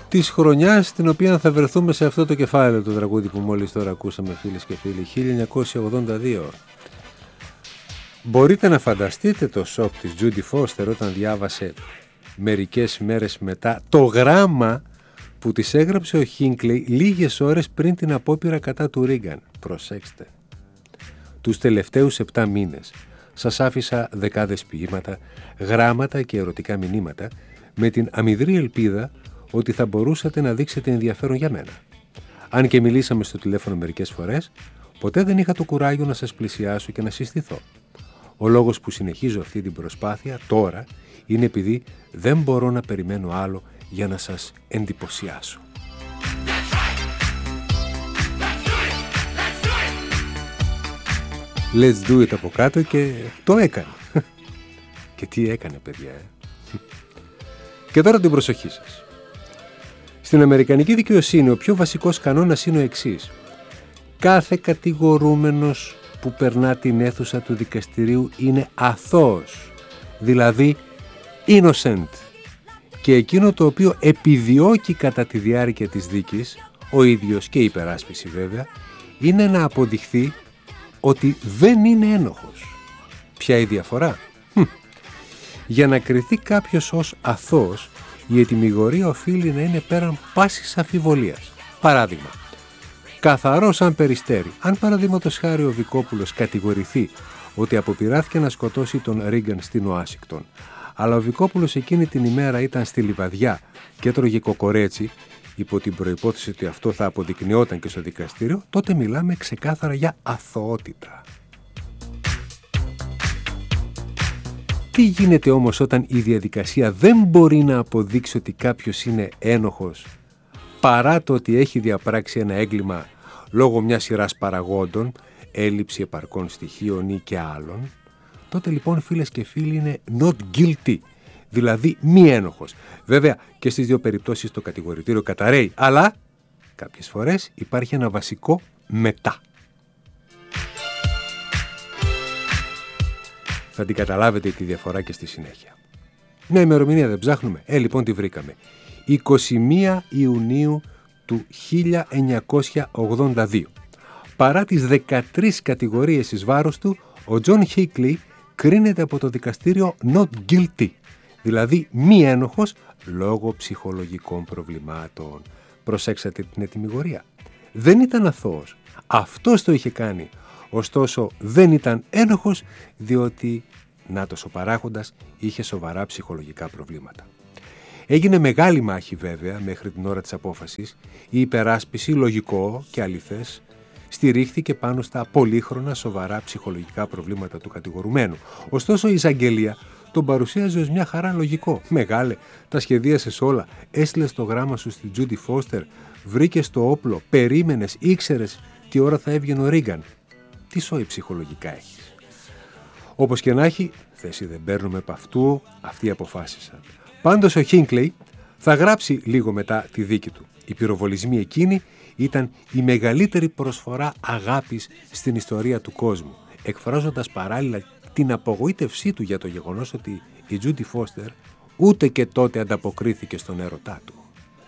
της χρονιάς στην οποία θα βρεθούμε σε αυτό το κεφάλαιο, το τραγούδι που μόλις τώρα ακούσαμε, φίλες και φίλοι, 1982. Μπορείτε να φανταστείτε το σοκ της Τζούντι Φώστερ όταν διάβασε μερικές μέρες μετά το γράμμα που της έγραψε ο Χίνκλεϊ λίγες ώρες πριν την απόπειρα κατά του Ρίγκαν. Προσέξτε. Τους τελευταίους 7 μήνες σας άφησα δεκάδες ποίηματα, γράμματα και ερωτικά μηνύματα με την αμυδρή ελπίδα ότι θα μπορούσατε να δείξετε ενδιαφέρον για μένα. Αν και μιλήσαμε στο τηλέφωνο μερικές φορές, ποτέ δεν είχα το κουράγιο να σας πλησιάσω και να συστηθώ. Ο λόγος που συνεχίζω αυτή την προσπάθεια τώρα είναι επειδή δεν μπορώ να περιμένω άλλο για να σας εντυπωσιάσω. Let's do it από κάτω και το έκανε. Και τι έκανε, παιδιά. Και τώρα την προσοχή σας. Στην αμερικανική δικαιοσύνη ο πιο βασικός κανόνας είναι ο εξής. Κάθε κατηγορούμενος που περνά την αίθουσα του δικαστηρίου είναι αθώος, δηλαδή innocent. Και εκείνο το οποίο επιδιώκει κατά τη διάρκεια της δίκης, ο ίδιος και η υπεράσπιση βέβαια, είναι να αποδειχθεί ότι δεν είναι ένοχος. Ποια η διαφορά? Για να κριθεί κάποιος ως αθώος, η ετυμηγορία οφείλει να είναι πέραν πάσης αμφιβολίας. Παράδειγμα, καθαρό σαν περιστέρι. Αν παραδείγματος χάρη ο Βικόπουλος κατηγορηθεί ότι αποπειράθηκε να σκοτώσει τον Ρίγκαν στην Ουάσιγκτον, αλλά ο Βικόπουλος εκείνη την ημέρα ήταν στη Λιβαδιά και έτρωγε κοκορέτσι, υπό την προϋπόθεση ότι αυτό θα αποδεικνυόταν και στο δικαστήριο, τότε μιλάμε ξεκάθαρα για αθωότητα. Τι γίνεται όμως όταν η διαδικασία δεν μπορεί να αποδείξει ότι κάποιος είναι ένοχος, παρά το ότι έχει διαπράξει ένα έγκλημα λόγω μιας σειράς παραγόντων, έλλειψη επαρκών στοιχείων ή και άλλων? Τότε λοιπόν, φίλες και φίλοι, είναι not guilty, δηλαδή μη ένοχος. Βέβαια και στις δύο περιπτώσεις το κατηγορητήριο καταρρέει, αλλά κάποιες φορές υπάρχει ένα βασικό μετά. Θα την καταλάβετε τη διαφορά και στη συνέχεια. Μια ημερομηνία δεν ψάχνουμε? Λοιπόν τη βρήκαμε. 21 Ιουνίου του 1982. Παρά τις 13 κατηγορίες εις βάρος του, ο Τζον Χίκλεϊ κρίνεται από το δικαστήριο not guilty, δηλαδή μη ένοχος λόγω ψυχολογικών προβλημάτων. Προσέξατε την ετυμηγορία. Δεν ήταν αθώος. Αυτός το είχε κάνει. Ωστόσο δεν ήταν ένοχος διότι, νάτος ο παράγοντας, είχε σοβαρά ψυχολογικά προβλήματα. Έγινε μεγάλη μάχη βέβαια μέχρι την ώρα της απόφασης. Η υπεράσπιση, λογικό και αληθές, στηρίχθηκε πάνω στα πολύχρονα σοβαρά ψυχολογικά προβλήματα του κατηγορουμένου. Ωστόσο η εισαγγελία τον παρουσίαζε ως μια χαρά λογικό. Μεγάλε, τα σχεδίασες όλα, έστειλες το γράμμα σου στη Τζούντι Φώστερ, βρήκες το όπλο, περίμενες, ήξερες τι ώρα θα έβγαινε ο Ρίγκαν. Τι σόι ψυχολογικά έχεις? Όπως και να έχει, θέση δεν παίρνουμε από αυτού, αυτοί αποφάσισαν. Πάντως ο Χίνκλεϊ θα γράψει λίγο μετά τη δίκη του. Οι πυροβολισμοί εκείνοι ήταν η μεγαλύτερη προσφορά αγάπης στην ιστορία του κόσμου, εκφράζοντας παράλληλα την απογοήτευσή του για το γεγονός ότι η Τζούντι Φώστερ ούτε και τότε ανταποκρίθηκε στον έρωτά του.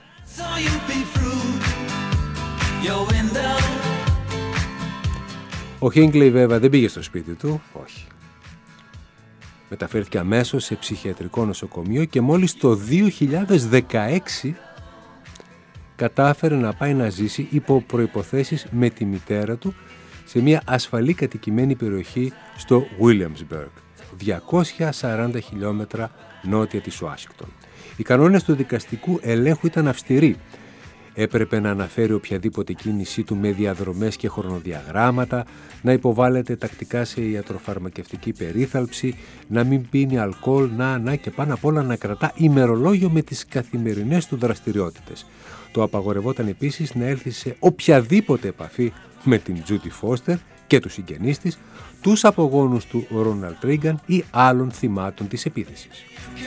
Ο Χίνκλεϊ βέβαια δεν πήγε στο σπίτι του, όχι. Μεταφέρθηκε αμέσως σε ψυχιατρικό νοσοκομείο και μόλις το 2016 κατάφερε να πάει να ζήσει υπό προϋποθέσεις με τη μητέρα του σε μια ασφαλή κατοικημένη περιοχή στο Williamsburg, 240 χιλιόμετρα νότια της Ουάσιγκτον. Οι κανόνες του δικαστικού ελέγχου ήταν αυστηροί. Έπρεπε να αναφέρει οποιαδήποτε κίνησή του με διαδρομές και χρονοδιαγράμματα, να υποβάλλεται τακτικά σε ιατροφαρμακευτική περίθαλψη, να μην πίνει αλκοόλ, και πάνω απ' όλα να κρατά ημερολόγιο με τις καθημερινές του δραστηριότητες. Το απαγορευόταν επίσης να έλθει σε οποιαδήποτε επαφή με την Τζούντι Φώστερ και τους συγγενείς της, τους απογόνους του Ρόναλντ Ρίγκαν ή άλλων θυμάτων της επίθεσης.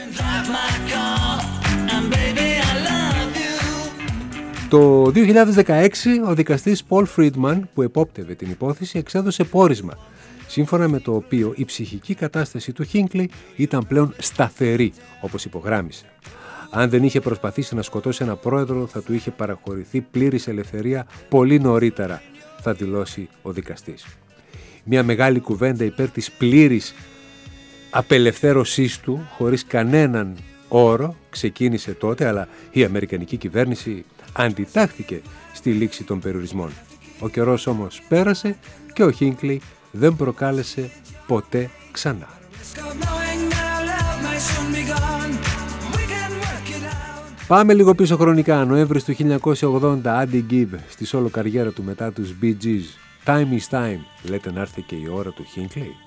Το 2016 ο δικαστής Πολ Φρίντμαν, που επόπτευε την υπόθεση, εξέδωσε πόρισμα, σύμφωνα με το οποίο η ψυχική κατάσταση του Χίνκλεϊ ήταν πλέον σταθερή, όπως υπογράμμισε. Αν δεν είχε προσπαθήσει να σκοτώσει ένα πρόεδρο, θα του είχε παραχωρηθεί πλήρης ελευθερία πολύ νωρίτερα, θα δηλώσει ο δικαστής. Μια μεγάλη κουβέντα υπέρ της πλήρης απελευθέρωσής του, χωρίς κανέναν όρο, ξεκίνησε τότε, αλλά η αμερικανική κυβέρνηση αντιτάχθηκε στη λήξη των περιορισμών. Ο καιρός όμως πέρασε και ο Χίνκλεϊ δεν προκάλεσε ποτέ ξανά. Πάμε λίγο πίσω χρονικά. Νοέμβρης του 1980, Andy Gibb στη solo καριέρα του μετά τους Bee Gees. Time is time. Λέτε να έρθει και η ώρα του Χίνκλεϊ.